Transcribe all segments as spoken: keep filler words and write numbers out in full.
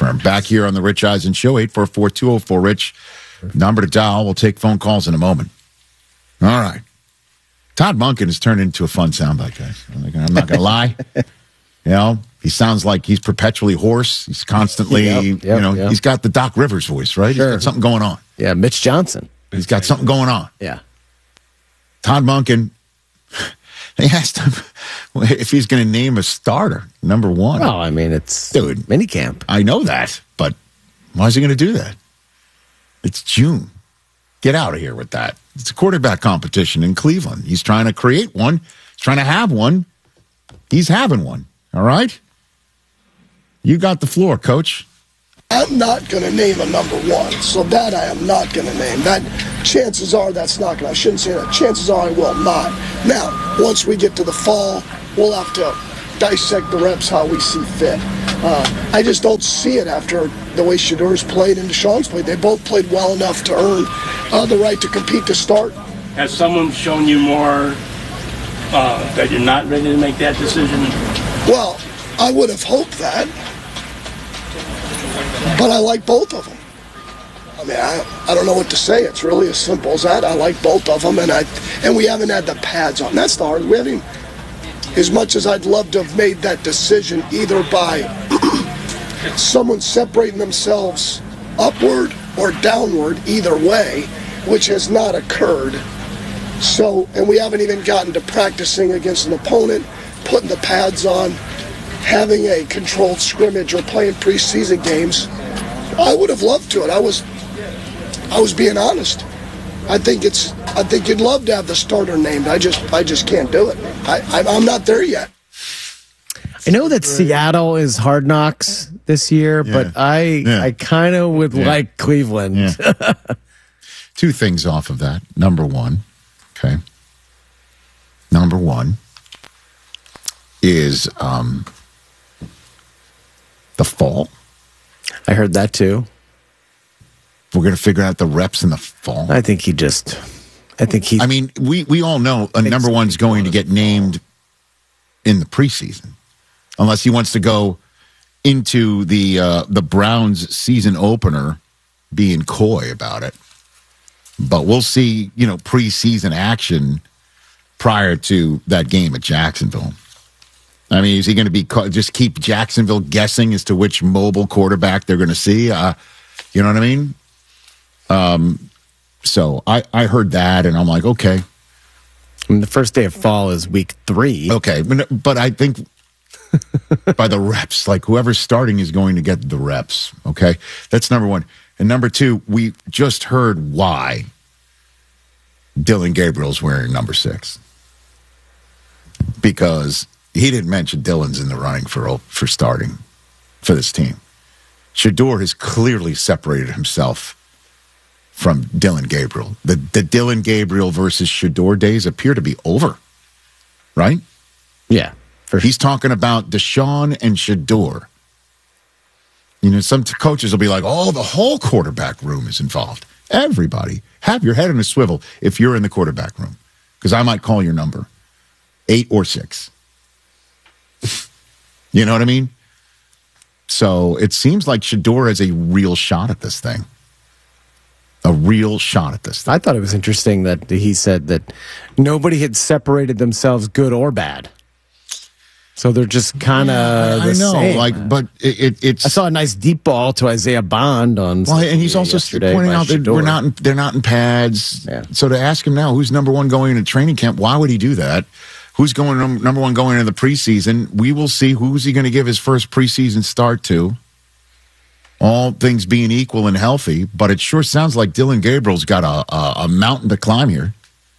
firm. Back here on the Rich Eisen Show, eight four four, two oh four, RICH. Number to dial. We'll take phone calls in a moment. All right. Todd Monken has turned into a fun soundbite, guys. I'm not going to lie. You know, he sounds like he's perpetually hoarse. He's constantly, yep, yep, you know, yep. He's got the Doc Rivers voice, right? Sure. He's got something going on. Yeah, Mitch Johnson. He's got something going on. Yeah. Todd Monken, they asked him if he's going to name a starter, number one. Well, I mean, it's Dude, minicamp. I know that, but why is he going to do that? It's June. Get out of here with that. It's a quarterback competition in Cleveland. He's trying to create one. He's trying to have one. He's having one. All right? You got the floor, Coach. I'm not going to name a number one, so that I am not going to name. That chances are that's not going to, I shouldn't say that. Chances are I will not. Now, once we get to the fall, we'll have to dissect the reps how we see fit. Uh, I just don't see it after the way Shedeur's played and Deshaun's played. They both played well enough to earn uh, the right to compete to start. Has someone shown you more uh, that you're not ready to make that decision? Well, I would have hoped that. But I like both of them. I mean, I, I don't know what to say. It's really as simple as that. I like both of them, and I and we haven't had the pads on. That's the hard. We haven't. As much as I'd love to have made that decision, either by someone separating themselves upward or downward, either way, which has not occurred. So, and we haven't even gotten to practicing against an opponent, putting the pads on, having a controlled scrimmage or playing preseason games. I would have loved to it. I was, I was being honest. I think it's. I think you'd love to have the starter named. I just, I just can't do it. I, I I'm not there yet. I know that Seattle is Hard Knocks this year, yeah. but I, yeah. I kind of would yeah. like Cleveland. Yeah. Two things off of that. Number one, okay. Number one is um, the fall. I heard that too. We're going to figure out the reps in the fall. I think he just, I think he. I mean, we, we all know a number one's going to get named in the preseason, unless he wants to go into the uh, the Browns season opener being coy about it. But we'll see, you know, preseason action prior to that game at Jacksonville. I mean, is he going to be just keep Jacksonville guessing as to which mobile quarterback they're going to see? Uh, you know what I mean? Um, so I, I heard that, and I'm like, okay. I mean, the first day of fall is week three. Okay, but, but I think by the reps, like whoever's starting is going to get the reps, okay? That's number one. And number two, we just heard why Dillon Gabriel's wearing number six. Because he didn't mention Dillon's in the running for for starting for this team. Shedeur has clearly separated himself from Dillon Gabriel. The the Dillon Gabriel versus Shedeur days appear to be over, right? Yeah. For He's sure. talking about Deshaun and Shedeur. You know, some coaches will be like, oh, the whole quarterback room is involved. Everybody, have your head in a swivel if you're in the quarterback room, because I might call your number, eight or six. You know what I mean? So it seems like Shedeur has a real shot at this thing. A real shot at this thing. I thought it was interesting that he said that nobody had separated themselves good or bad. So they're just kind of yeah, the I know, same. like, but it, it, it's. I saw a nice deep ball to Isaiah Bond on. Well, and he's also pointing out that we're not. In, they're not in pads. Yeah. So to ask him now, who's number one going into training camp? Why would he do that? Who's going number one going into the preseason? We will see who's he going to give his first preseason start to. All things being equal and healthy, but it sure sounds like Dillon Gabriel's got a, a, a mountain to climb here.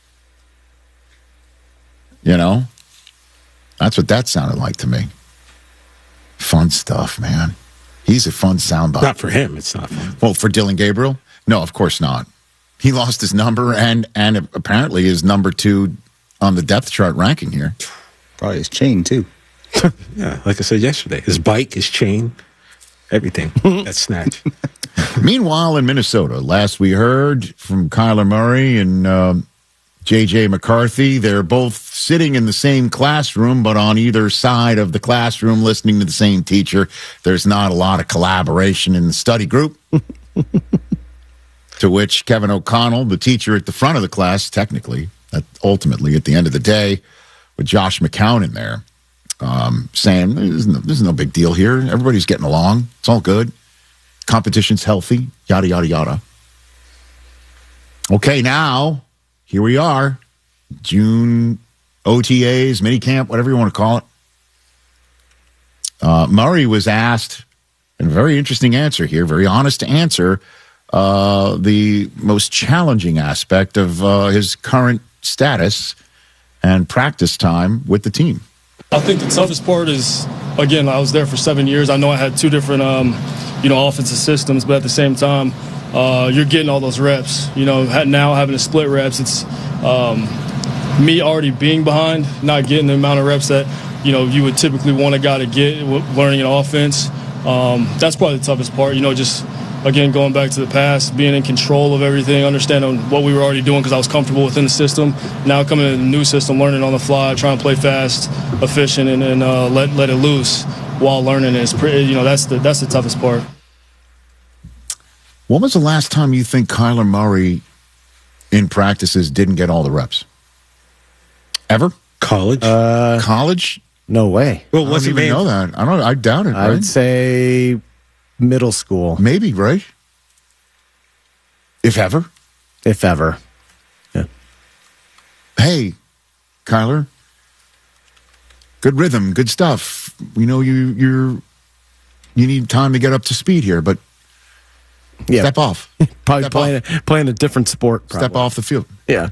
You know? That's what that sounded like to me. Fun stuff, man. He's a fun soundbite. Not for him, it's not fun. Well, for Dillon Gabriel? No, of course not. He lost his number and and apparently is number two on the depth chart ranking here. Probably his chain, too. Yeah, like I said yesterday, his bike, his chain, everything. That's snatched. Meanwhile, in Minnesota, last we heard from Kyler Murray and uh, J J McCarthy. They're both sitting in the same classroom, but on either side of the classroom listening to the same teacher. There's not a lot of collaboration in the study group. To which Kevin O'Connell, the teacher at the front of the class, technically, ultimately at the end of the day, with Josh McCown in there, um, saying, there's no, there's no big deal here. Everybody's getting along. It's all good. Competition's healthy, yada, yada, yada. Okay, now... here we are, June O T As, minicamp, whatever you want to call it. Uh, Murray was asked, and a very interesting answer here, very honest answer, uh, the most challenging aspect of uh, his current status and practice time with the team. I think the toughest part is, again, I was there for seven years. I know I had two different, um, you know, offensive systems, but at the same time, Uh, you're getting all those reps. You know, now having to split reps, it's um, me already being behind, not getting the amount of reps that, you know, you would typically want a guy to get learning an offense. Um, that's probably the toughest part. You know, just, again, going back to the past, being in control of everything, understanding what we were already doing because I was comfortable within the system. Now coming into the new system, learning on the fly, trying to play fast, efficient, and, and uh, let let it loose while learning is pretty, you know, that's the that's the toughest part. When was the last time you think Kyler Murray in practices didn't get all the reps? Ever? College? Uh, College? No way. Well, I was don't he even know that. I don't. I doubt it. I right? would say middle school, Maybe, right? If ever. if ever. Yeah. Hey, Kyler. Good rhythm, good stuff. We know you. You're. You need time to get up to speed here, but Yeah. step off. Probably Step playing a, playing a different sport. Probably. Step off the field. Yeah.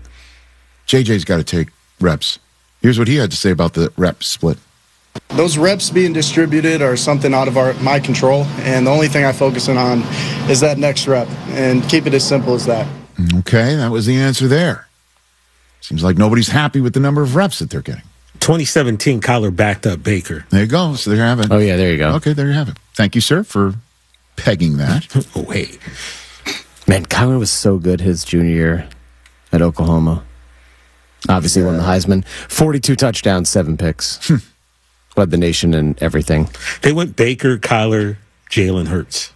J J's got to take reps. Here's what he had to say about the rep split. Those reps being distributed are something out of our my control, and the only thing I focus in on is that next rep, and keep it as simple as that. Okay, that was the answer there. Seems like nobody's happy with the number of reps that they're getting. twenty seventeen, Kyler backed up Baker. There you go. So there you have it. Oh, yeah, there you go. Okay, there you have it. Thank you, sir, for pegging that. Oh, wait. Man, Kyler was so good his junior year at Oklahoma. Obviously won the Heisman. forty-two touchdowns, seven picks. Led the nation in everything. They went Baker, Kyler, Jalen Hurts.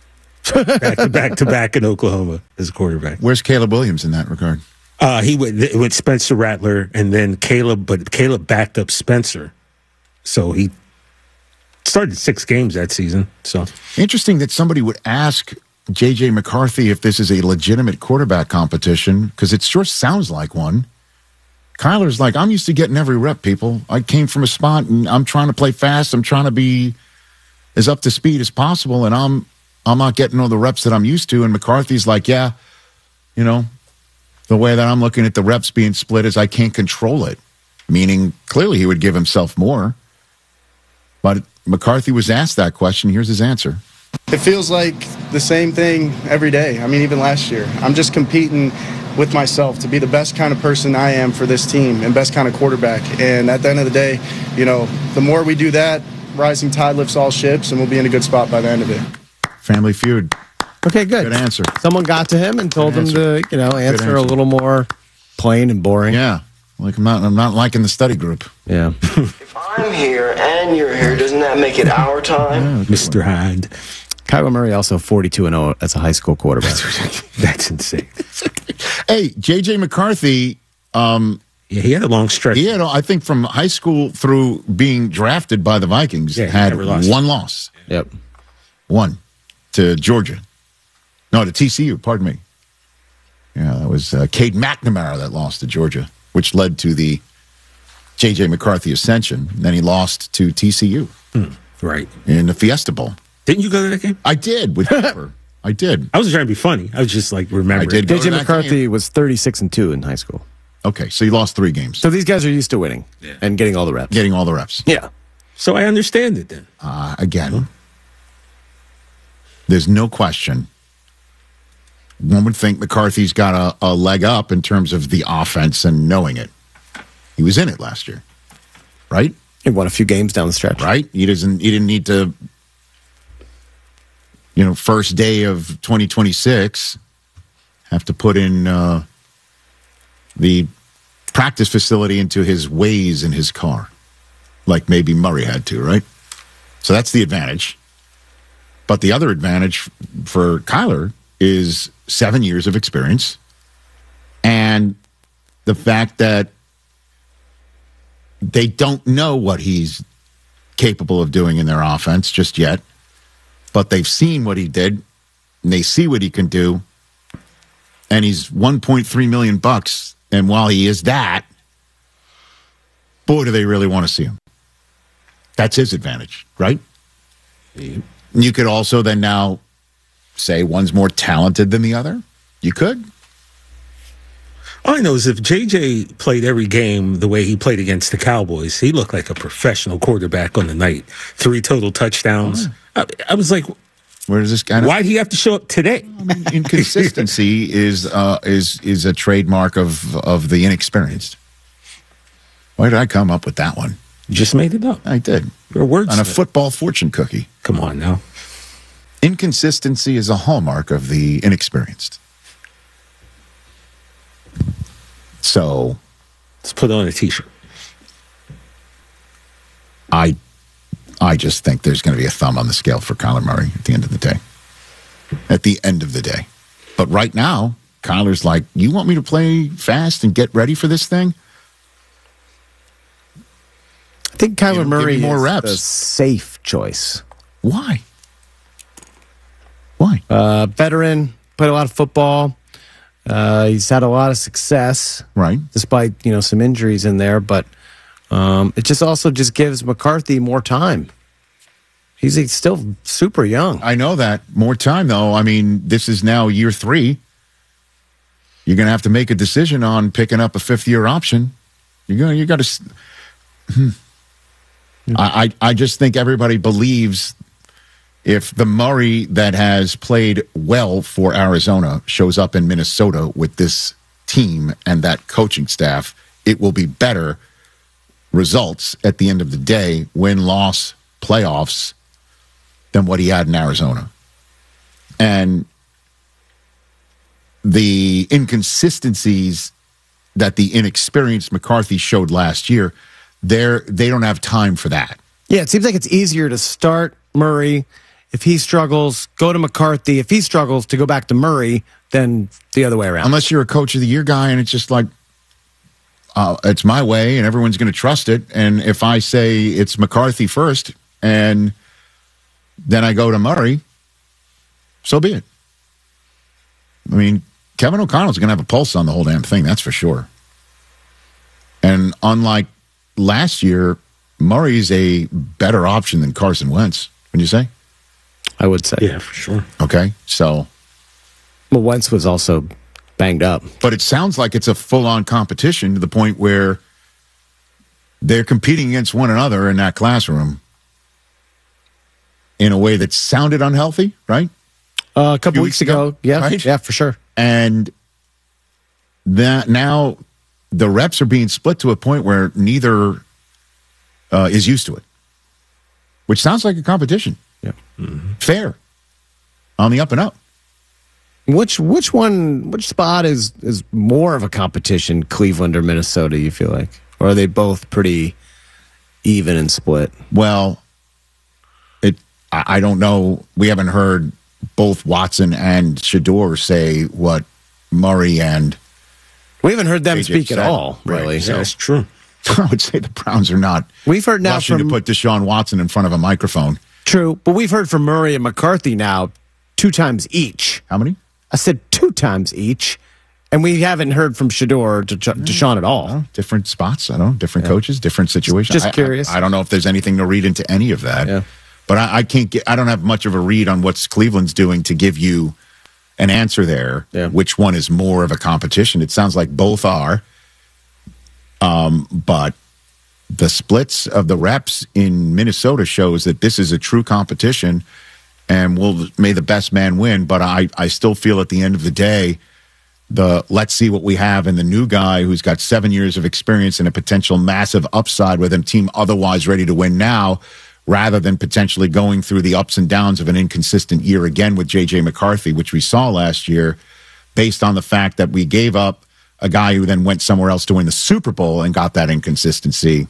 back to back to back in Oklahoma as a quarterback. Where's Caleb Williams in that regard? Uh, he went, it went Spencer Rattler and then Caleb, but Caleb backed up Spencer. So he started six games that season. So Interesting that somebody would ask J J McCarthy if this is a legitimate quarterback competition, because it sure sounds like one. Kyler's like, I'm used to getting every rep, people. I came from a spot, and I'm trying to play fast. I'm trying to be as up to speed as possible, and I'm I'm not getting all the reps that I'm used to. And McCarthy's like, yeah, you know, the way that I'm looking at the reps being split is I can't control it, meaning clearly he would give himself more. But McCarthy was asked that question. Here's his answer. It feels like the same thing every day. I mean, even last year, I'm just competing with myself to be the best kind of person I am for this team and best kind of quarterback. And at the end of the day, you know, the more we do that, rising tide lifts all ships, and we'll be in a good spot by the end of it. Family Feud. Okay, good. Good answer. Someone got to him and told him answer. to, you know, answer, answer. a little more plain and boring. Yeah. Like I'm not I'm not liking the study group. Yeah. If I'm here and you're here, doesn't that make it our time? Mister Hyde. Kyler Murray also forty-two and oh as a high school quarterback. That's insane. Hey, J J McCarthy, um, Yeah, he had a long stretch. he had, I think, from high school through being drafted by the Vikings, Yeah, he had never lost. one loss. Yep. One to Georgia. No, to T C U, pardon me. Yeah, that was uh, Cade McNamara that lost to Georgia, which led to the J J McCarthy ascension. Then he lost to T C U Hmm, right. in the Fiesta Bowl. Didn't you go to that game? I did with Denver. I did. I was trying to be funny. I was just like, remember. I did. J Go J to that McCarthy game. was thirty-six and two in high school. Okay, so he lost three games, So these guys are used to winning and getting all the reps. getting all the reps. Yeah. So I understand it then. Uh, again, there's no question. One would think McCarthy's got a, a leg up in terms of the offense and knowing it. He was in it last year, right? He won a few games down the stretch. Right? He doesn't. He didn't need to. You know, first day of twenty twenty-six, have to put in uh, the practice facility into his ways in his car, like maybe Murray had to, right? So that's the advantage. But the other advantage for Kyler is seven years of experience and the fact that they don't know what he's capable of doing in their offense just yet, but they've seen what he did and they see what he can do. And he's one point three million bucks. And while he is that, boy, do they really want to see him. That's his advantage, right? You could also then now say one's more talented than the other. You could. All I know is if J J played every game the way he played against the Cowboys, he looked like a professional quarterback on the night. Three total touchdowns. Oh. I, I was like, where does this guy? Why'd he have to show up today? I mean, inconsistency is uh, is is a trademark of of the inexperienced. Why did I come up with that one? You just made it up. I did. Your words on a football fortune cookie. Come on now. Inconsistency is a hallmark of the inexperienced. So, let's put on a T-shirt. I, I just think there's going to be a thumb on the scale for Kyler Murray at the end of the day. At the end of the day, but right now, Kyler's like, "You want me to play fast and get ready for this thing?" I think Kyler you know, Murray more is reps. a safe choice. Why? Why? Uh, veteran, played a lot of football. Uh, he's had a lot of success, right? Despite you know some injuries in there, but um, it just also just gives McCarthy more time. He's, he's still super young. I know that. More time, though. I mean, this is now year three. You're going to have to make a decision on picking up a fifth-year option. You're going. You got to. Hmm. I, I I just think everybody believes if the Murray that has played well for Arizona shows up in Minnesota with this team and that coaching staff, it will be better results at the end of the day, win-loss, playoffs, than what he had in Arizona. And the inconsistencies that the inexperienced McCarthy showed last year, they're, they don't have time for that. Yeah, it seems like it's easier to start Murray. If he struggles, go to McCarthy. If he struggles, to go back to Murray, then the other way around. Unless you're a coach of the year guy and it's just like, uh, it's my way and everyone's going to trust it. And if I say it's McCarthy first and then I go to Murray, so be it. I mean, Kevin O'Connell's going to have a pulse on the whole damn thing, that's for sure. And unlike last year, Murray's a better option than Carson Wentz, wouldn't you say? I would say. Yeah, for sure. Okay, so. Well, Wentz was also banged up. But it sounds like it's a full-on competition to the point where they're competing against one another in that classroom in a way that sounded unhealthy, right? Uh, a couple a weeks ago, ago. Yeah, right? Yeah, for sure. And that now the reps are being split to a point where neither uh, is used to it, which sounds like a competition. Yeah, mm-hmm. Fair, on the up and up. Which which one? Which spot is is more of a competition? Cleveland or Minnesota? You feel like, or are they both pretty even and split? Well, it. I, I don't know. We haven't heard both Watson and Shedeur say what Murray and we haven't heard them A J speak said. at all. Right. Really, yeah, so. that's true. I would say the Browns are not. We've heard now rushing from to put Deshaun Watson in front of a microphone. True, but we've heard from Murray and McCarthy now two times each. How many? I said two times each, and we haven't heard from Shedeur or Deshaun at all. Know, different spots, I don't know, different yeah. coaches, different situations. Just I, curious. I, I don't know if there's anything to read into any of that. Yeah. But I, I can't get. I don't have much of a read on what's Cleveland's doing to give you an answer there. Yeah. Which one is more of a competition? It sounds like both are. Um, but the splits of the reps in Minnesota shows that this is a true competition, and will may the best man win. But I, I still feel at the end of the day, the let's see what we have in the new guy who's got seven years of experience and a potential massive upside with a team otherwise ready to win now, rather than potentially going through the ups and downs of an inconsistent year again with J J McCarthy, which we saw last year, based on the fact that we gave up a guy who then went somewhere else to win the Super Bowl and got that inconsistency.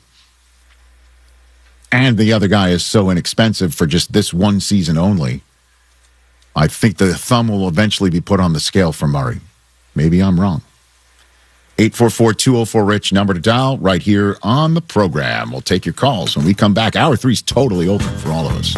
And the other guy is so inexpensive for just this one season only. I think the thumb will eventually be put on the scale for Murray. Maybe I'm wrong. eight four four, two oh four, RICH, number to dial right here on the program. We'll take your calls when we come back. Hour three is totally open for all of us.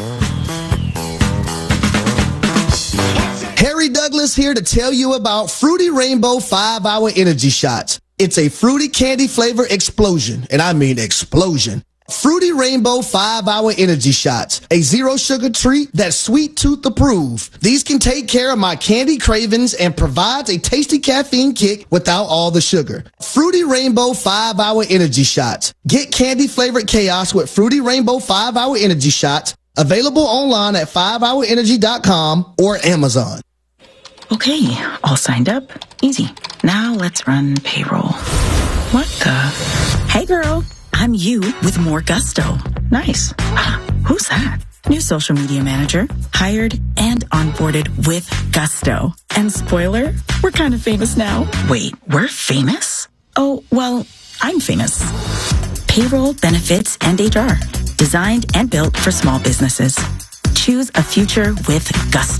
Harry Douglas here to tell you about Fruity Rainbow five hour Energy Shots. It's a fruity candy flavor explosion, and I mean explosion. Fruity Rainbow five hour Energy Shots, a zero sugar treat that's sweet tooth approved. These can take care of my candy cravings and provides a tasty caffeine kick without all the sugar. Fruity Rainbow five hour Energy Shots. Get candy flavored chaos with Fruity Rainbow five hour Energy Shots. Available online at five hour energy dot com or Amazon. Okay, all signed up. Easy. Now let's run payroll. What the? Hey girl. I'm you with more gusto. Nice. Who's that? New social media manager, hired and onboarded with gusto. And spoiler, we're kind of famous now. Wait, we're famous? Oh, well, I'm famous. Payroll, benefits, and H R. Designed and built for small businesses. Choose a future with gusto.